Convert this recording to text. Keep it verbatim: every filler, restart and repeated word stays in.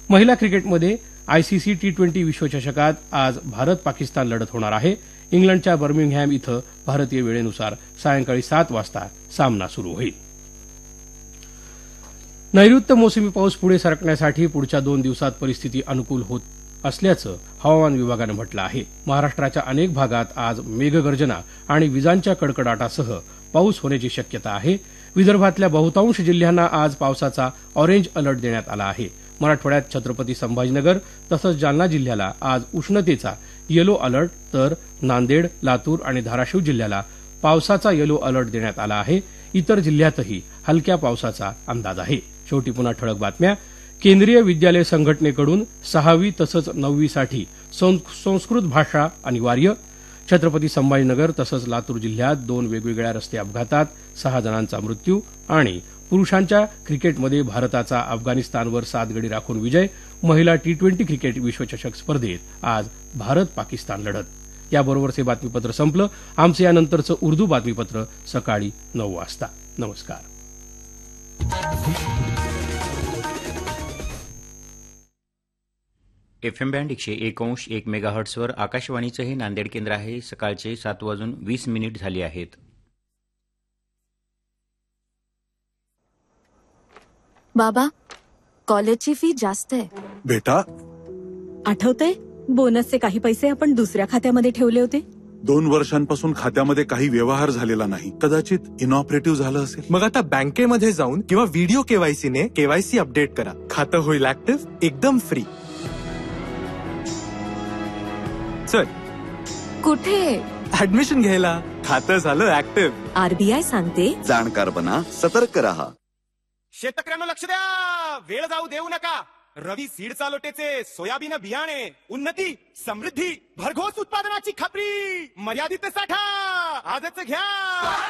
महिला क्रिकेटमध्ये ICC T twenty विश्वचषकात आज भारत पाकिस्तान लढत होणार आहे. इंग्लंडच्या बर्मिंगहॅम इथं भारतीय वेळेनुसार सायंकाळी सात वाजता सामना सुरू होईल. नैऋत्य मोसमी पाऊस पुढे सरकण्यासाठी पुढच्या दोन दिवसात परिस्थिती अनुकूल होत असल्याचं हवामान विभागानं म्हटलं आहे. महाराष्ट्राच्या अनेक भागात आज मेघगर्जना आणि विजांच्या कडकडाटासह पाऊस होण्याची शक्यता आहे. विदर्भातल्या बहुतांश जिल्ह्यांना आज पावसाचा ऑरेंज अलर्ट देण्यात आला आहे. मराठवाड्यात छत्रपती संभाजीनगर तसंच जालना जिल्ह्याला आज उष्णतेचा येलो अलर्ट, तर नांदेड, लातूर आणि धाराशिव जिल्ह्याला पावसाचा येलो अलर्ट देण्यात आला आहे. इतर जिल्ह्यातही हलक्या पावसाचा अंदाज आहे. शेवटी पुन्हा ठळक बातम्या. केंद्रीय विद्यालय संघटनेकडून सहावी तसंच नववीसाठी संस्कृत भाषा अनिवार्य. छत्रपती संभाजीनगर तसंच लातूर जिल्ह्यात दोन वेगवेगळ्या रस्ते अपघातात सहा जणांचा मृत्यू. आणि पुरुषांच्या क्रिकेटमध्ये भारताचा अफगाणिस्तानवर सात गडी राखून विजय. महिला टी ट्वेंटी क्रिकेट विश्वचषक स्पर्धेत आज भारत पाकिस्तान लढत. याबरोबरच हे बातमीपत्र संपलं. आमचं यानंतरचं उर्दू बातमीपत्र सकाळी नऊ वाजता. नमस्कार. एफ एम बँड एकशे एक अंश एक मेगाहर्ट्सवर आकाशवाणीचं हे नांदेड केंद्र आहे. सकाळचे सात वाजून वीस मिनिट झाले आहेत. बाबा, कॉलेजची फी जास्त आहे. बेटा, आठवतंय बोनसचे काही पैसे आपण दुसऱ्या खात्यामध्ये ठेवले होते. दोन वर्षांपासून खात्यामध्ये काही व्यवहार झालेला नाही. कदाचित इनऑपरेटिव्ह झालं असेल. मग आता बँकेमध्ये जाऊन किंवा व्हिडिओ केवायसी ने केवायसी अपडेट करा. खातं होईल ऍक्टिव्ह एकदम फ्री. चल, कुठे? ऍडमिशन घ्यायला. खातं झालं ऍक्टिव्ह. आरबीआय सांगते, जाणकार बना, सतर्क रहा. शेतकऱ्यांना लक्ष द्या, वेळ जाऊ देऊ नका. रवी सीड चालोटेचे सोयाबीन बियाणे, उन्नती, समृद्धी, भरघोस उत्पादनाची खात्री, मर्यादित साठा आजच घ्या.